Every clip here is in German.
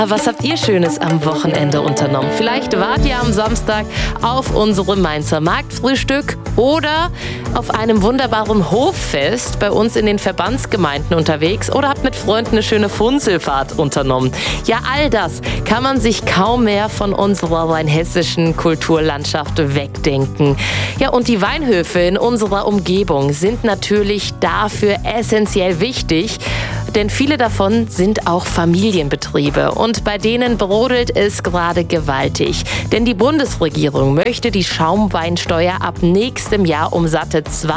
Was habt ihr Schönes am Wochenende unternommen? Vielleicht wart ihr am Samstag auf unserem Mainzer Marktfrühstück oder auf einem wunderbaren Hoffest bei uns in den Verbandsgemeinden unterwegs oder habt mit Freunden eine schöne Funzelfahrt unternommen. Ja, all das kann man sich kaum mehr von unserer rheinhessischen Kulturlandschaft wegdenken. Ja, und die Weinhöfe in unserer Umgebung sind natürlich dafür essentiell wichtig. Denn viele davon sind auch Familienbetriebe und bei denen brodelt es gerade gewaltig. Denn die Bundesregierung möchte die Schaumweinsteuer ab nächstem Jahr um satte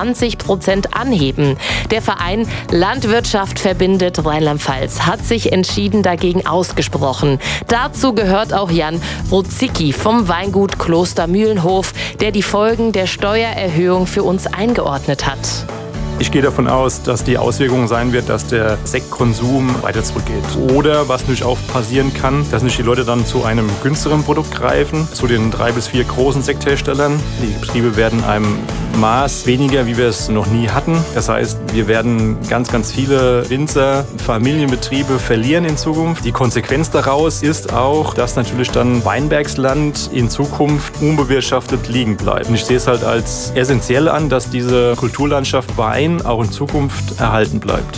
20% anheben. Der Verein Landwirtschaft verbindet Rheinland-Pfalz hat sich entschieden dagegen ausgesprochen. Dazu gehört auch Jan Ruzicki vom Weingut Kloster Mühlenhof, der die Folgen der Steuererhöhung für uns eingeordnet hat. Ich gehe davon aus, dass die Auswirkung sein wird, dass der Sektkonsum weiter zurückgeht. Oder was natürlich auch passieren kann, dass natürlich die Leute dann zu einem günstigeren Produkt greifen, zu den 3 bis 4 großen Sektherstellern. Die Betriebe werden einem Maß weniger, wie wir es noch nie hatten. Das heißt, wir werden ganz, ganz viele Winzer, Familienbetriebe verlieren in Zukunft. Die Konsequenz daraus ist auch, dass natürlich dann Weinbergsland in Zukunft unbewirtschaftet liegen bleibt. Und ich sehe es halt als essentiell an, dass diese Kulturlandschaft Wein auch in Zukunft erhalten bleibt.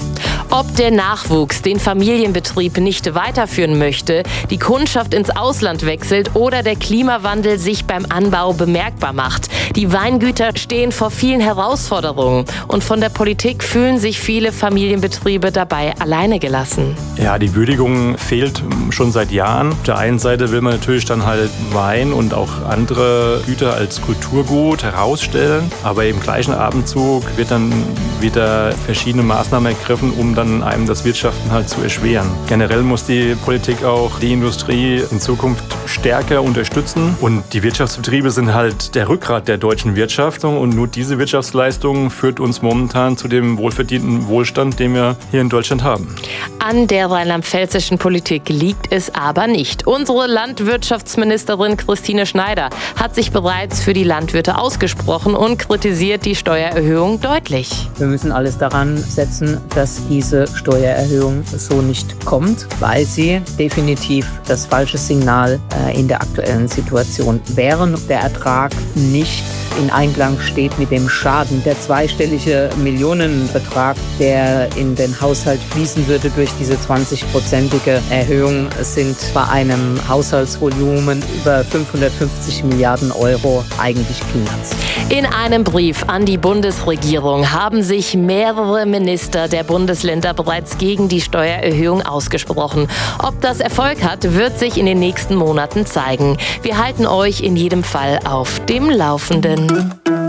Ob der Nachwuchs den Familienbetrieb nicht weiterführen möchte, die Kundschaft ins Ausland wechselt oder der Klimawandel sich beim Anbau bemerkbar macht. Die Weingüter stehen vor vielen Herausforderungen und von der Politik fühlen sich viele Familienbetriebe dabei alleine gelassen. Ja, die Würdigung fehlt schon seit Jahren. Auf der einen Seite will man natürlich dann halt Wein und auch andere Güter als Kulturgut herausstellen, aber im gleichen Abendzug wird dann wieder verschiedene Maßnahmen ergriffen, um dann einem das Wirtschaften halt zu erschweren. Generell muss die Politik auch die Industrie in Zukunft stärker unterstützen und die Wirtschaftsbetriebe sind halt der Rückgrat der deutschen Wirtschaft und nur diese Wirtschaftsleistung führt uns momentan zu dem wohlverdienten Wohlstand, den wir hier in Deutschland haben. An der rheinland-pfälzischen Politik liegt es aber nicht. Unsere Landwirtschaftsministerin Christine Schneider hat sich bereits für die Landwirte ausgesprochen und kritisiert die Steuererhöhung deutlich. Wir müssen alles daran setzen, dass diese Steuererhöhung so nicht kommt, weil sie definitiv das falsche Signal in der aktuellen Situation wäre. Der Ertrag nicht in Einklang steht mit dem Schaden. Der zweistellige Millionenbetrag, der in den Haushalt fließen würde durch diese 20%ige Erhöhung, sind bei einem Haushaltsvolumen über 550 Milliarden Euro eigentlich Peanuts. In einem Brief an die Bundesregierung haben sich mehrere Minister der Bundesländer bereits gegen die Steuererhöhung ausgesprochen. Ob das Erfolg hat, wird sich in den nächsten Monaten zeigen. Wir halten euch in jedem Fall auf dem Laufenden.